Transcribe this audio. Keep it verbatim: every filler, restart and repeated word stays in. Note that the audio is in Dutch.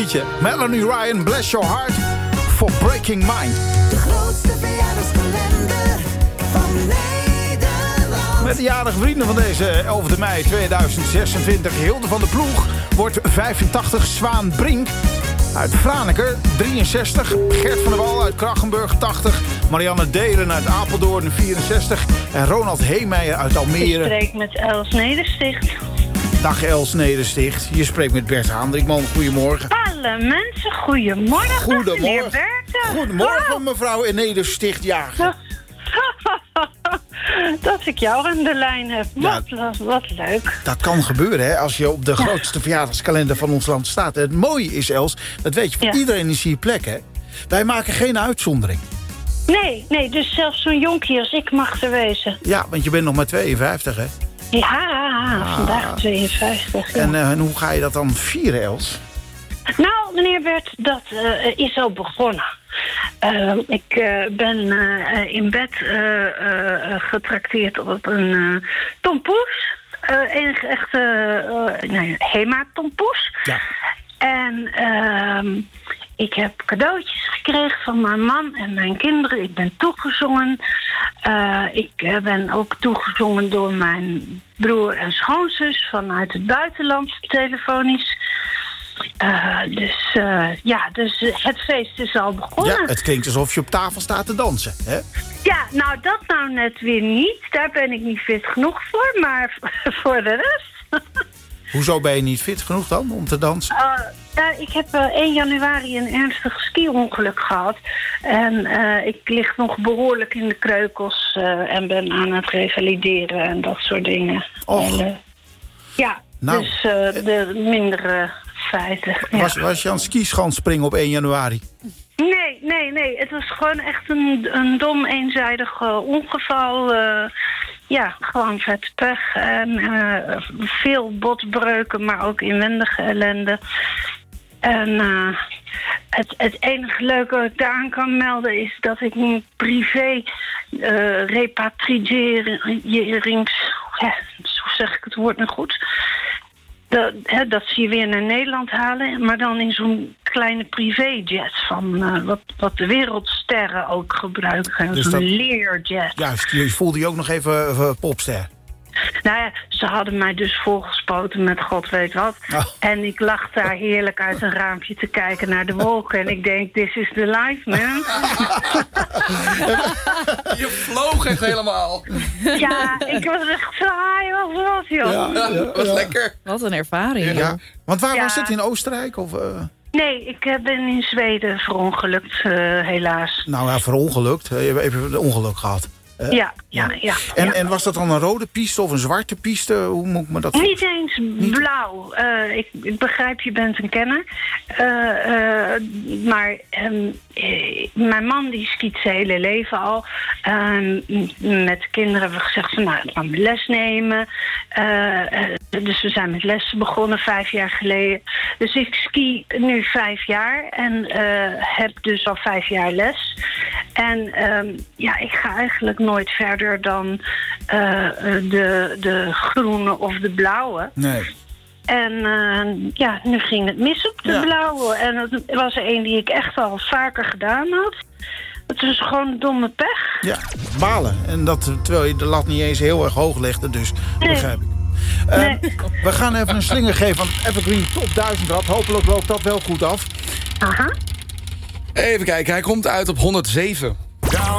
liedje. Melanie Ryan, Bless Your Heart for Breaking Mind. De grootste verjaardagskalender van Nederland. Met de jarige vrienden van deze elfde mei tweeduizend zesentvijftig. Hilde van der Ploeg wordt vijfentachtig. Zwaan Brink uit Franeker, drieënzestig. Gert van der Wal uit Krachenburg, tachtig. Marianne Delen uit Apeldoorn, vierenzestig. En Ronald Heemeijer uit Almere. Ik spreek met Els Nedersticht. Dag Els Nedersticht. Je spreekt met Bert Haandrikman. Goedemorgen. Alle mensen, goedemorgen. Goedemorgen. Meneer Bert. Goedemorgen, Wow. mevrouw in Nedersticht jager. Dat ik jou aan de lijn heb. Wat, wat, wat leuk. Dat kan gebeuren, hè, als je op de grootste verjaardagskalender van ons land staat. Het mooie is, Els, dat weet je, voor Ja. iedereen is hier plek, hè. Wij maken geen uitzondering. Nee, nee, dus zelfs zo'n jonkie als ik mag er wezen. Ja, want je bent nog maar tweeënvijftig, hè. Ja, vandaag tweeënvijftig. Ja. En, uh, en hoe ga je dat dan vieren, Els? Nou, meneer Bert, dat uh, is al begonnen. Uh, ik uh, ben uh, in bed uh, uh, getrakteerd op een uh, tompoes. Uh, enige echte uh, nee, Hema-tompoes. Ja. En uh, ik heb cadeautjes gekregen van mijn man en mijn kinderen. Ik ben toegezongen. Uh, ik uh, ben ook toegezongen door mijn broer en schoonzus vanuit het buitenland, telefonisch. Uh, dus uh, ja, dus uh, het feest is al begonnen. Ja, het klinkt alsof je op tafel staat te dansen, hè? Ja, nou dat nou net weer niet. Daar ben ik niet fit genoeg voor, maar voor de rest. Hoezo ben je niet fit genoeg dan, om te dansen? Uh, ja, ik heb uh, één januari een ernstig ski-ongeluk gehad. En uh, ik lig nog behoorlijk in de kreukels uh, en ben aan het revalideren en dat soort dingen. Och. En, uh, ja, Nou, dus uh, de mindere feiten. Ja. Was, was je aan het skischans springen op één januari? Nee, nee, nee. Het was gewoon echt een, een dom, eenzijdig uh, ongeval. Uh, ja, gewoon vet pech. En uh, veel botbreuken, maar ook inwendige ellende. En uh, het, het enige leuke wat ik daaraan kan melden is dat ik een privé uh, repatrierings... Ja, zo zeg ik het woord nog goed. Dat, hè, dat ze je weer naar Nederland halen, maar dan in zo'n kleine privéjet van uh, wat, wat de wereldsterren ook gebruiken. Dus zo'n dat- Learjet. Juist, je voelde je ook nog even, even popster. Nou ja, ze hadden mij dus volgespoten met god weet wat. Oh. En ik lag daar heerlijk uit een raampje te kijken naar de wolken. En ik denk, this is the life, man. Je vloog echt helemaal. Ja, ik was echt zo high als wat, joh. Ja, ja, Dat was ja. lekker. Wat een ervaring. Ja, want waar Ja. was het? In Oostenrijk? Of, uh... Nee, ik uh, ben in Zweden verongelukt, uh, helaas. Nou ja, verongelukt. Je hebt even een ongeluk gehad. Uh, Ja, ja, ja. En, ja. en was dat dan een rode piste of een zwarte piste? Hoe moet ik me dat... Niet eens blauw. Uh, ik, ik begrijp, je bent een kenner. Uh, uh, maar um, eh, mijn man die skiet zijn hele leven al. Um, met de kinderen hebben we gezegd van, nou, dan gaan we les nemen. Uh, uh, dus we zijn met lessen begonnen vijf jaar geleden. Dus ik ski nu vijf jaar en uh, heb dus al vijf jaar les. En um, ja, ik ga eigenlijk nooit verder dan uh, de, de groene of de blauwe. Nee. En uh, ja, nu ging het mis op de Ja. blauwe. En het was er een die ik echt al vaker gedaan had. Het was gewoon domme pech. Ja, balen. En dat terwijl je de lat niet eens heel erg hoog legde, dus Nee. begrijp ik. Uh, Nee. We gaan even een slinger geven van Evergreen Top duizend Rad. Hopelijk loopt dat wel goed af. Aha. Even kijken, hij komt uit op honderdzeven.